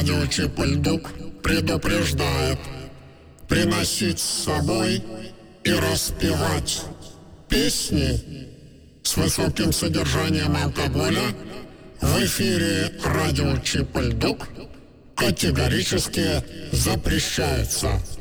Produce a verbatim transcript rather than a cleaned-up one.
Радио Чип-Льдук предупреждает: приносить с собой и распевать песни с высоким содержанием алкоголя в эфире радио Чип-Льдук категорически запрещается.